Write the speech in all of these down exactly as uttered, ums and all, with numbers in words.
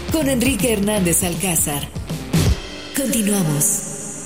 con Enrique Hernández Alcázar. Continuamos.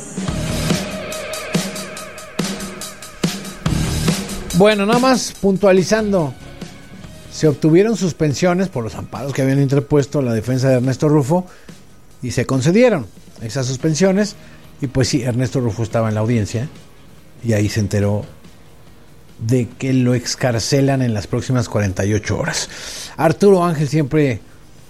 Bueno, nada más puntualizando, se obtuvieron suspensiones por los amparos que habían interpuesto la defensa de Ernesto Rufo y se concedieron esas suspensiones y pues sí, Ernesto Rufo estaba en la audiencia y ahí se enteró de que lo excarcelan en las próximas cuarenta y ocho horas. Arturo Ángel, siempre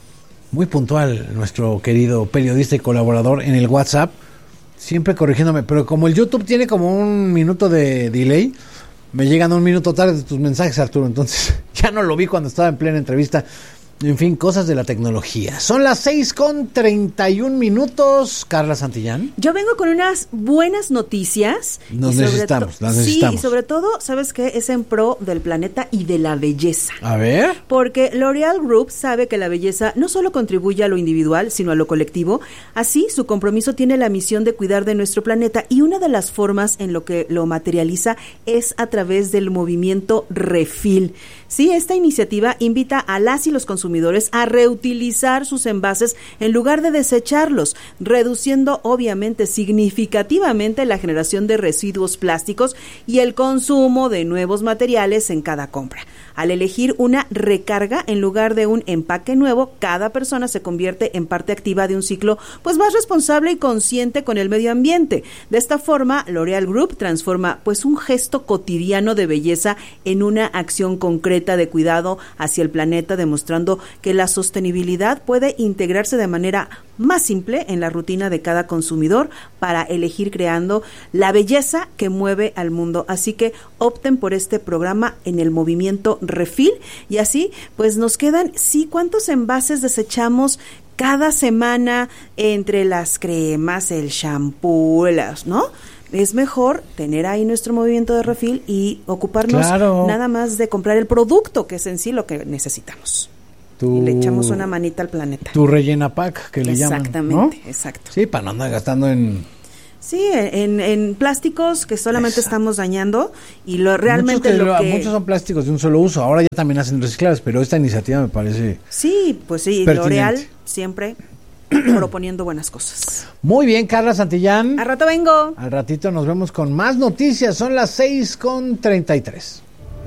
muy puntual, nuestro querido periodista y colaborador en el WhatsApp, siempre corrigiéndome, pero como el YouTube tiene como un minuto de delay, me llegan un minuto tarde tus mensajes, Arturo, entonces ya no lo vi cuando estaba en plena entrevista. En fin, cosas de la tecnología. Son las seis con treinta y un minutos, Carla Santillán. Yo vengo con unas buenas noticias. Nos necesitamos, to- las necesitamos. Sí, y sobre todo, ¿sabes qué? Es en pro del planeta y de la belleza. A ver. Porque L'Oréal Group sabe que la belleza no solo contribuye a lo individual, sino a lo colectivo. Así, su compromiso tiene la misión de cuidar de nuestro planeta y una de las formas en lo que lo materializa es a través del movimiento Refill. Sí, esta iniciativa invita a las y los consumidores a reutilizar sus envases en lugar de desecharlos, reduciendo obviamente significativamente la generación de residuos plásticos y el consumo de nuevos materiales en cada compra. Al elegir una recarga en lugar de un empaque nuevo, cada persona se convierte en parte activa de un ciclo pues más responsable y consciente con el medio ambiente. De esta forma, L'Oréal Group transforma pues un gesto cotidiano de belleza en una acción concreta de cuidado hacia el planeta, demostrando que la sostenibilidad puede integrarse de manera más simple en la rutina de cada consumidor para elegir creando la belleza que mueve al mundo. Así que opten por este programa en el movimiento Refill y así pues nos quedan, sí, ¿cuántos envases desechamos cada semana entre las cremas, el shampoo, las, ¿no? Es mejor tener ahí nuestro movimiento de Refill y ocuparnos claro. nada más de comprar el producto, que es en sí lo que necesitamos. Tu, y le echamos una manita al planeta. Tu rellena pack, que le llaman. Exactamente, ¿no? exacto. Sí, para no andar gastando en... Sí, en, en plásticos que solamente exacto. estamos dañando y lo realmente muchos que, lo que... Muchos son plásticos de un solo uso, ahora ya también hacen reciclables, pero esta iniciativa me parece... Sí, pues sí, L'Oréal siempre... proponiendo buenas cosas. Muy bien, Carla Santillán. Al rato vengo. Al ratito nos vemos con más noticias. Son las seis con treinta y tres.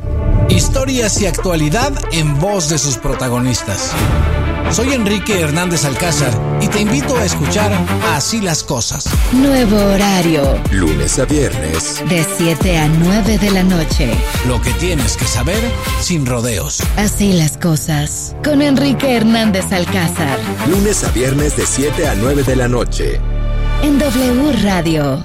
Historias y actualidad en voz de sus protagonistas. Soy Enrique Hernández Alcázar y te invito a escuchar Así las Cosas. Nuevo horario. Lunes a viernes. De siete a nueve de la noche. Lo que tienes que saber sin rodeos. Así las Cosas. Con Enrique Hernández Alcázar. Lunes a viernes de siete a nueve de la noche. En W Radio.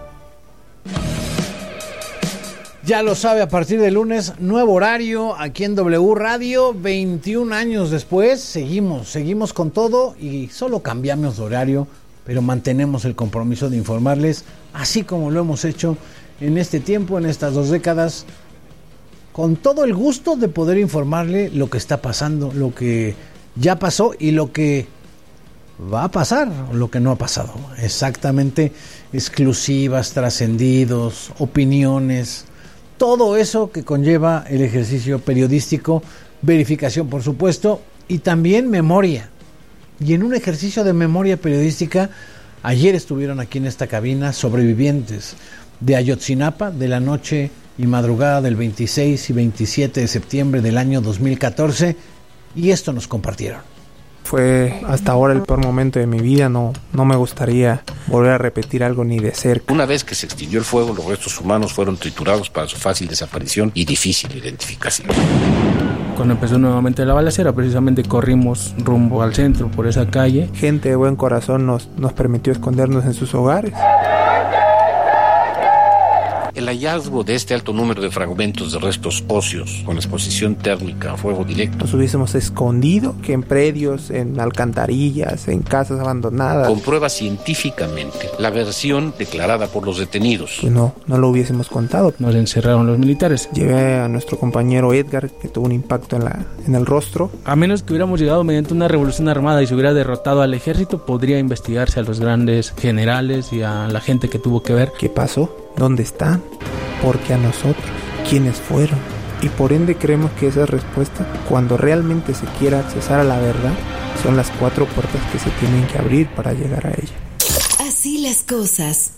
Ya lo sabe, a partir de lunes, nuevo horario aquí en W Radio, veintiún años después, seguimos, seguimos con todo y solo cambiamos de horario, pero mantenemos el compromiso de informarles, así como lo hemos hecho en este tiempo, en estas dos décadas, con todo el gusto de poder informarle lo que está pasando, lo que ya pasó y lo que va a pasar, lo que no ha pasado. Exactamente, exclusivas, trascendidos, opiniones, todo eso que conlleva el ejercicio periodístico, verificación por supuesto, y también memoria. Y en un ejercicio de memoria periodística, ayer estuvieron aquí en esta cabina sobrevivientes de Ayotzinapa, de la noche y madrugada del veintiséis y veintisiete de septiembre del año dos mil catorce, y esto nos compartieron. Fue hasta ahora el peor momento de mi vida, no, no me gustaría volver a repetir algo ni de cerca. Una vez que se extinguió el fuego, los restos humanos fueron triturados para su fácil desaparición y difícil identificación. Cuando empezó nuevamente la balacera, precisamente corrimos rumbo al centro por esa calle. Gente de buen corazón nos, nos permitió escondernos en sus hogares. El hallazgo de este alto número de fragmentos de restos óseos con exposición térmica a fuego directo nos hubiésemos escondido que en predios, en alcantarillas, en casas abandonadas. Comprueba científicamente la versión declarada por los detenidos. Pues no, no lo hubiésemos contado. Nos encerraron los militares. Llevé a nuestro compañero Edgar, que tuvo un impacto en, la, en el rostro. A menos que hubiéramos llegado mediante una revolución armada y se hubiera derrotado al ejército, podría investigarse a los grandes generales y a la gente que tuvo que ver. ¿Qué pasó? ¿Dónde están? ¿Por qué a nosotros? ¿Quiénes fueron? Y por ende creemos que esa respuesta, cuando realmente se quiera accesar a la verdad, son las cuatro puertas que se tienen que abrir para llegar a ella. Así las cosas.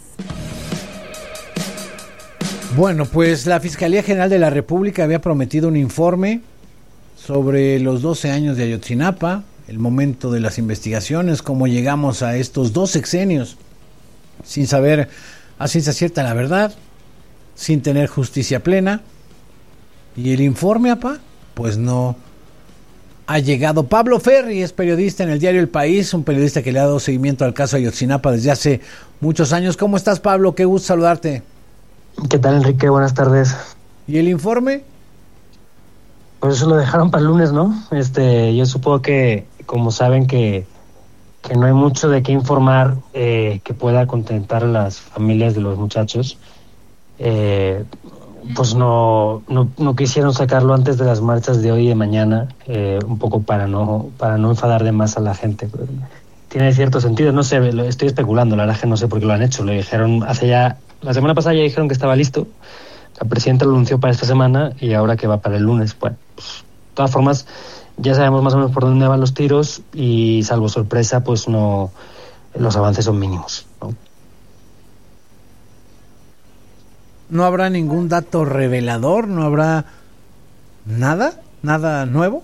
Bueno, pues la Fiscalía General de la República había prometido un informe sobre los doce años de Ayotzinapa, el momento de las investigaciones, cómo llegamos a estos dos sexenios sin saber a ciencia cierta la verdad, sin tener justicia plena. Y el informe, apa, pues no ha llegado. Pablo Ferri es periodista en el diario El País, un periodista que le ha dado seguimiento al caso Ayotzinapa desde hace muchos años. ¿Cómo estás, Pablo? Qué gusto saludarte. ¿Qué tal, Enrique? Buenas tardes. ¿Y el informe? Pues eso lo dejaron para el lunes, ¿no? Este, yo supongo que, como saben, que, que no hay mucho de qué informar eh, que pueda contentar a las familias de los muchachos. Eh, pues no, no no quisieron sacarlo antes de las marchas de hoy y de mañana, eh, un poco para no para no enfadar de más a la gente. Tiene cierto sentido, no sé, lo estoy especulando, la verdad es que no sé por qué lo han hecho. Lo dijeron hace ya, la semana pasada ya dijeron que estaba listo, la presidenta lo anunció para esta semana y ahora que va para el lunes. Bueno, pues, de todas formas, ya sabemos más o menos por dónde van los tiros y salvo sorpresa, pues no, los avances son mínimos, ¿no? ¿No habrá ningún dato revelador? ¿No habrá nada? ¿Nada nuevo?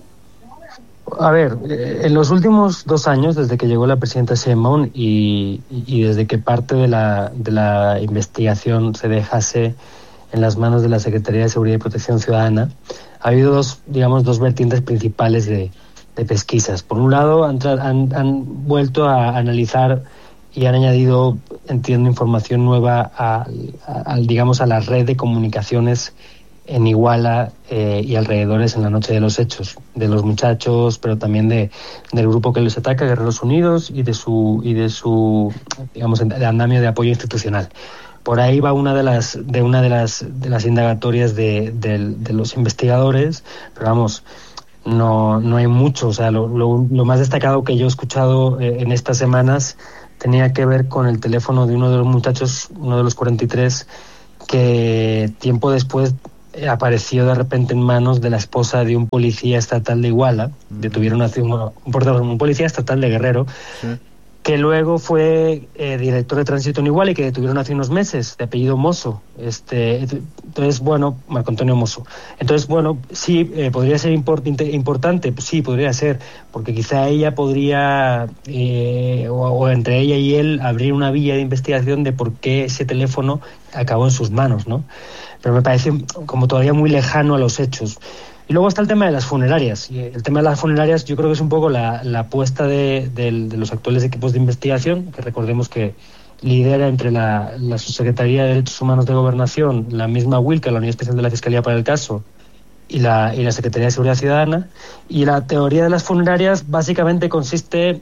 A ver, en los últimos dos años, desde que llegó la presidenta Sheinbaum y, y desde que parte de la, de la investigación se dejase en las manos de la Secretaría de Seguridad y Protección Ciudadana, ha habido dos, digamos, dos vertientes principales de, de pesquisas. Por un lado, han, han, han vuelto a analizar y han añadido, entiendo, información nueva a, a, a digamos, a la red de comunicaciones en Iguala eh, y alrededores en la noche de los hechos, de los muchachos, pero también de del grupo que los ataca, Guerreros Unidos, y de su y de su digamos de andamio de apoyo institucional. Por ahí va una de las de una de las de las indagatorias de, de, de los investigadores, pero vamos, no no hay mucho. O sea, lo, lo, lo más destacado que yo he escuchado eh, en estas semanas tenía que ver con el teléfono de uno de los muchachos, uno de los cuarenta y tres, que tiempo después apareció de repente en manos de la esposa de un policía estatal de Iguala. Detuvieron a un, un policía estatal de Guerrero, sí, que luego fue eh, director de tránsito en Iguala y que detuvieron hace unos meses, de apellido Mosso. Este, entonces, bueno, Marco Antonio Mosso. Entonces, bueno, sí, eh, podría ser import, importante, pues sí, podría ser, porque quizá ella podría, eh, o, o entre ella y él, abrir una vía de investigación de por qué ese teléfono acabó en sus manos, ¿no? Pero me parece como todavía muy lejano a los hechos. Y luego está el tema de las funerarias. Y el tema de las funerarias yo creo que es un poco la, la apuesta de, de, de los actuales equipos de investigación, que recordemos que lidera entre la, la Subsecretaría de Derechos Humanos de Gobernación, la misma Wilca, la Unidad Especial de la Fiscalía para el caso, y la, y la Secretaría de Seguridad Ciudadana. Y la teoría de las funerarias básicamente consiste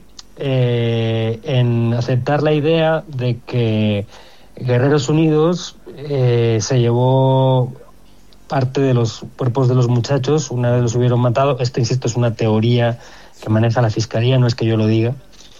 eh, en aceptar la idea de que Guerreros Unidos eh, se llevó parte de los cuerpos de los muchachos, una vez los hubieron matado. Esto, insisto, es una teoría que maneja la Fiscalía, no es que yo lo diga.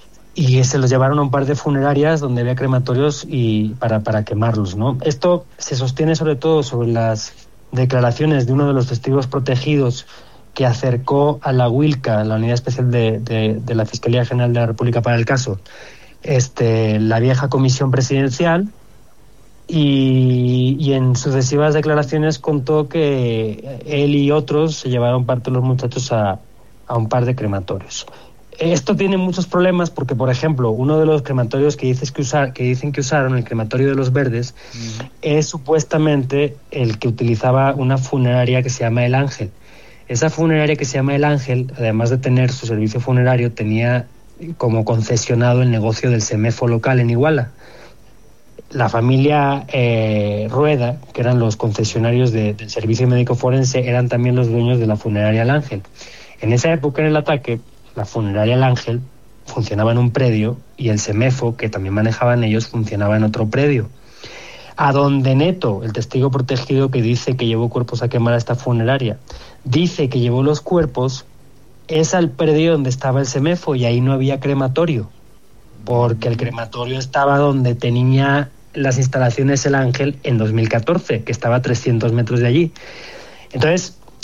Y se los llevaron a un par de funerarias donde había crematorios y para, para quemarlos, ¿no? Esto se sostiene sobre todo sobre las declaraciones de uno de los testigos protegidos que acercó a la Wilca, la Unidad Especial de, de, de la Fiscalía General de la República para el caso, este, la vieja comisión presidencial. Y, y en sucesivas declaraciones contó que él y otros se llevaron parte de los muchachos a, a un par de crematorios. Esto tiene muchos problemas porque, por ejemplo, uno de los crematorios que, dices que, usar, que dicen que usaron, el crematorio de los Verdes, mm. es supuestamente el que utilizaba una funeraria que se llama El Ángel. Esa funeraria que se llama El Ángel, además de tener su servicio funerario, tenía como concesionado el negocio del Semefo local en Iguala. La familia eh, Rueda, que eran los concesionarios de, del servicio médico forense, eran también los dueños de la funeraria El Ángel. En esa época, en el ataque, la funeraria El Ángel funcionaba en un predio y el Semefo, que también manejaban ellos, funcionaba en otro predio. A donde Neto, el testigo protegido que dice que llevó cuerpos a quemar a esta funeraria, dice que llevó los cuerpos, es al predio donde estaba el Semefo y ahí no había crematorio, porque el crematorio estaba donde tenía las instalaciones El Ángel en dos mil catorce, que estaba a trescientos metros de allí. Entonces,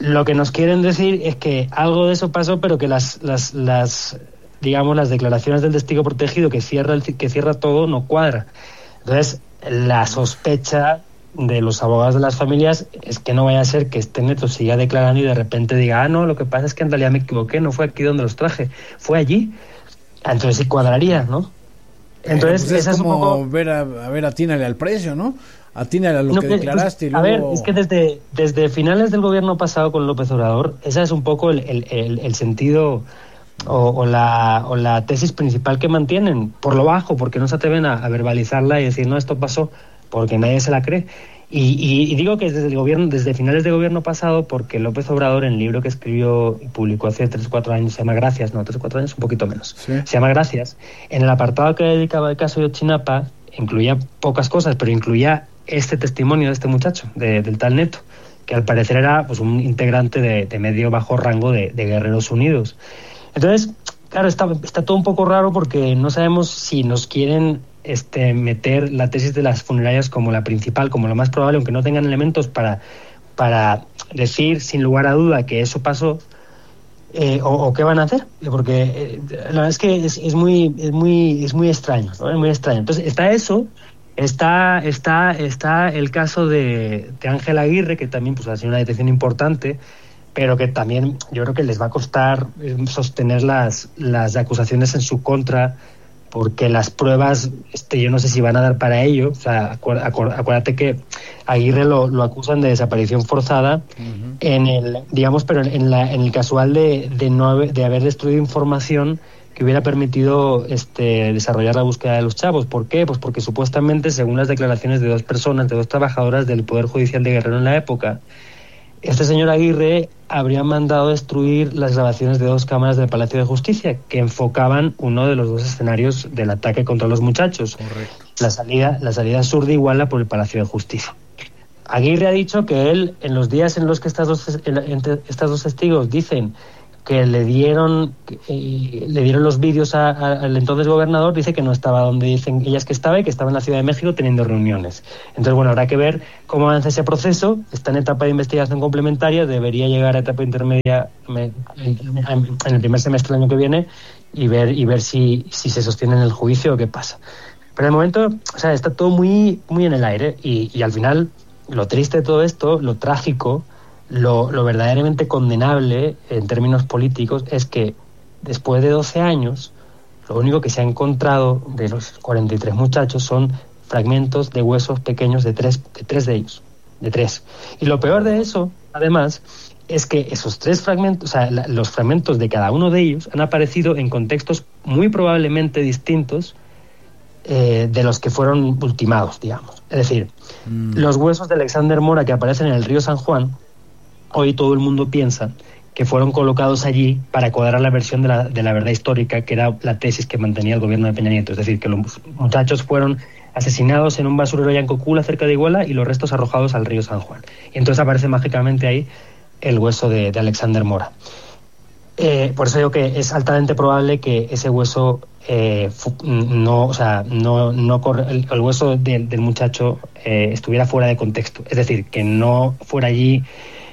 lo que nos quieren decir es que algo de eso pasó, pero que las, las, las digamos, las declaraciones del testigo protegido que cierra, el, que cierra todo no cuadra. Entonces, la sospecha de los abogados de las familias es que no vaya a ser que este neto siga declarando y de repente diga, ah, no, lo que pasa es que en realidad me equivoqué, no fue aquí donde los traje, fue allí. Entonces sí cuadraría, ¿no? Entonces, eh, pues es esa como es un poco... ver a, a ver, atínale al precio, ¿no? Atínale a lo no, que pues, declaraste. Pues, y luego... A ver, es que desde, desde finales del gobierno pasado con López Obrador, esa es un poco el, el, el, el sentido o, o, la, o la tesis principal que mantienen, por lo bajo, porque no se atreven a, a verbalizarla y decir, no, esto pasó, porque nadie se la cree. Y, y, y digo que desde el gobierno, desde finales del gobierno pasado, porque López Obrador, en el libro que escribió y publicó hace tres o cuatro años, se llama Gracias, no, tres o cuatro años, un poquito menos, ¿sí? Se llama Gracias, en el apartado que dedicaba al caso de Ayotzinapa, incluía pocas cosas, pero incluía este testimonio de este muchacho, de, del tal Neto, que al parecer era pues un integrante de, de medio bajo rango de, de Guerreros Unidos. Entonces, claro, está, está todo un poco raro porque no sabemos si nos quieren este, meter la tesis de las funerarias como la principal, como lo más probable, aunque no tengan elementos para, para decir sin lugar a duda que eso pasó, eh, o, o qué van a hacer, porque eh, la verdad es que es, es muy es muy es muy extraño, ¿no? Es muy extraño. Entonces está eso. Está, está, está el caso de, de Ángel Aguirre, que también pues, ha sido una detención importante, pero que también yo creo que les va a costar sostener las, las acusaciones en su contra, porque las pruebas, este, yo no sé si van a dar para ello. O sea, acuérdate, acuérdate que Aguirre lo, lo acusan de desaparición forzada, uh-huh. en el, digamos, pero en, la, en el casual de, de, no haber, de haber destruido información que hubiera permitido este, desarrollar la búsqueda de los chavos. ¿Por qué? Pues porque supuestamente, según las declaraciones de dos personas, de dos trabajadoras del Poder Judicial de Guerrero en la época, este señor Aguirre habría mandado destruir las grabaciones de dos cámaras del Palacio de Justicia que enfocaban uno de los dos escenarios del ataque contra los muchachos. Correcto. La salida, la salida sur de Iguala por el Palacio de Justicia. Aguirre ha dicho que él, en los días en los que estas dos, estas dos testigos dicen que le dieron eh, le dieron los vídeos a, a, al entonces gobernador, dice que no estaba donde dicen ellas que estaba y que estaba en la Ciudad de México teniendo reuniones. Entonces, bueno, habrá que ver cómo avanza ese proceso. Está en etapa de investigación complementaria, debería llegar a etapa intermedia me, en, en el primer semestre del año que viene y ver y ver si, si se sostiene en el juicio o qué pasa. Pero de momento, o sea, está todo muy, muy en el aire y, y al final lo triste de todo esto, lo trágico, Lo, lo verdaderamente condenable en términos políticos es que después de doce años lo único que se ha encontrado de los cuarenta y tres muchachos son fragmentos de huesos pequeños de tres de, tres de ellos, de tres. Y lo peor de eso, además, es que esos tres fragmentos, o sea, la, los fragmentos de cada uno de ellos han aparecido en contextos muy probablemente distintos eh, de los que fueron ultimados, digamos. Es decir, mm. los huesos de Alexander Mora que aparecen en el río San Juan, hoy todo el mundo piensa que fueron colocados allí para cuadrar la versión de la, de la verdad histórica, que era la tesis que mantenía el gobierno de Peña Nieto. Es decir, que los muchachos fueron asesinados en un basurero Yancocula cerca de Iguala y los restos arrojados al río San Juan. Y entonces aparece mágicamente ahí el hueso de, de Alexander Mora. Eh, por eso digo que es altamente probable que ese hueso eh, fu- no, o sea, no, no corre, el, el hueso de, del muchacho eh, estuviera fuera de contexto. Es decir, que no fuera allí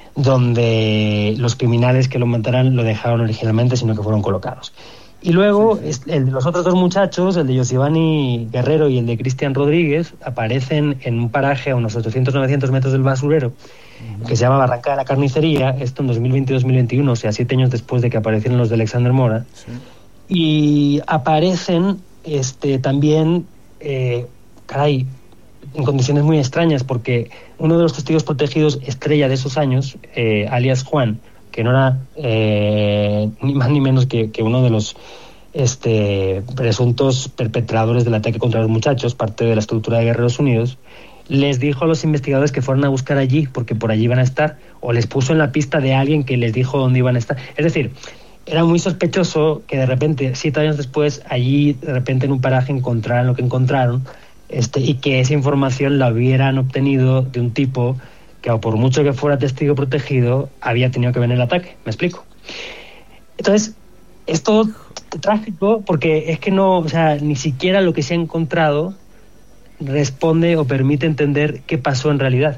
donde los criminales que lo mataran lo dejaron originalmente, sino que fueron colocados. Y luego sí, sí. El de los otros dos muchachos, el de Yosivani Guerrero y el de Cristian Rodríguez, aparecen en un paraje a unos ochocientos novecientos metros del basurero, uh-huh. que se llama Barranca de la Carnicería, esto en dos mil veinte dos mil veintiuno, o sea, siete años después de que aparecieron los de Alexander Mora, sí. y aparecen este también, eh, caray, en condiciones muy extrañas, porque uno de los testigos protegidos estrella de esos años, eh, alias Juan, que no era eh, ni más ni menos que, que uno de los este, presuntos perpetradores del ataque contra los muchachos, parte de la estructura de Guerreros Unidos, les dijo a los investigadores que fueran a buscar allí, porque por allí iban a estar, o les puso en la pista de alguien que les dijo dónde iban a estar. Es decir, era muy sospechoso que de repente, siete años después, allí de repente en un paraje encontraran lo que encontraron, Este, y que esa información la hubieran obtenido de un tipo que, por mucho que fuera testigo protegido, había tenido que ver el ataque. ¿Me explico? Entonces, es todo trágico porque es que no, o sea, ni siquiera lo que se ha encontrado responde o permite entender qué pasó en realidad.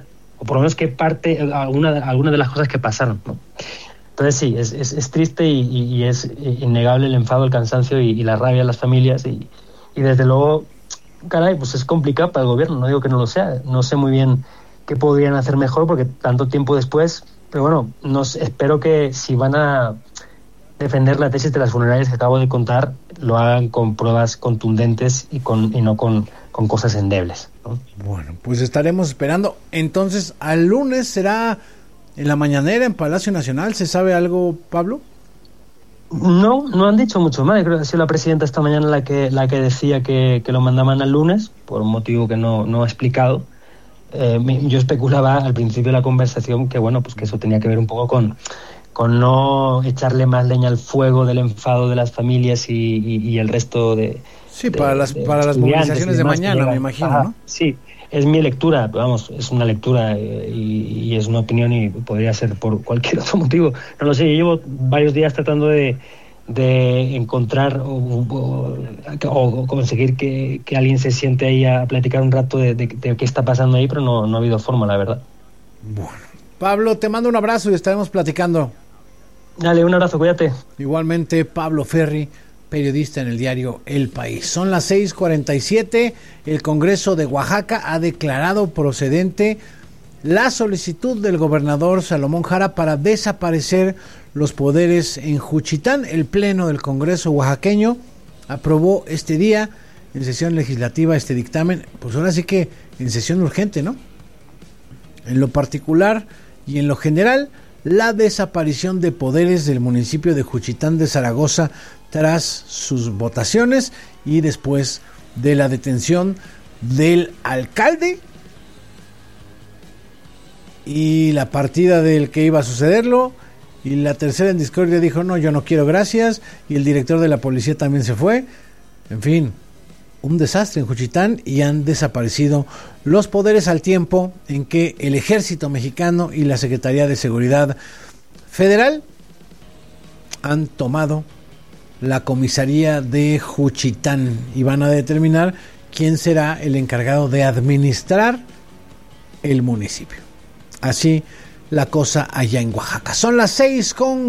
o por lo menos qué parte, alguna, alguna de las cosas que pasaron, ¿no? Entonces sí, es, es, es triste y, y, y es innegable el enfado, el cansancio y, y la rabia de las familias y, y desde luego, caray, pues es complicado para el gobierno, no digo que no lo sea, no sé muy bien qué podrían hacer mejor porque tanto tiempo después, pero bueno, nos, espero que si van a defender la tesis de las funerarias que acabo de contar, lo hagan con pruebas contundentes y, con, y no con, con cosas endebles, ¿no? Bueno, pues estaremos esperando. Entonces, al lunes será en la mañanera en Palacio Nacional. ¿Se sabe algo, Pablo? No, no han dicho mucho más. Creo que ha sido la presidenta esta mañana la que la que decía que, que lo mandaban al lunes, por un motivo que no, no ha explicado. Eh, yo especulaba al principio de la conversación que, bueno, pues que eso tenía que ver un poco con... con no echarle más leña al fuego del enfado de las familias y, y, y el resto de... Sí, de, para las de para las movilizaciones de mañana, me imagino, Ajá, ¿no? Sí, es mi lectura, vamos, es una lectura eh, y, y es una opinión y podría ser por cualquier otro motivo. No lo sé, yo llevo varios días tratando de, de encontrar o, o, o conseguir que, que alguien se siente ahí a platicar un rato de, de, de qué está pasando ahí, pero no, no ha habido forma, la verdad. Bueno, Pablo, te mando un abrazo y estaremos platicando. Dale, un abrazo, cuídate. Igualmente, Pablo Ferri, periodista en el diario El País. Son las seis cuarenta y siete. El Congreso de Oaxaca ha declarado procedente la solicitud del gobernador Salomón Jara para desaparecer los poderes en Juchitán. El Pleno del Congreso oaxaqueño aprobó este día en sesión legislativa este dictamen. Pues ahora sí que en sesión urgente, ¿no? En lo particular y en lo general, la desaparición de poderes del municipio de Juchitán de Zaragoza tras sus votaciones y después de la detención del alcalde y la partida del que iba a sucederlo, y la tercera en discordia dijo no, yo no quiero, gracias, y el director de la policía también se fue. En fin, un desastre en Juchitán y han desaparecido los poderes al tiempo en que el Ejército Mexicano y la Secretaría de Seguridad Federal han tomado la comisaría de Juchitán y van a determinar quién será el encargado de administrar el municipio. Así la cosa allá en Oaxaca. Son las seis con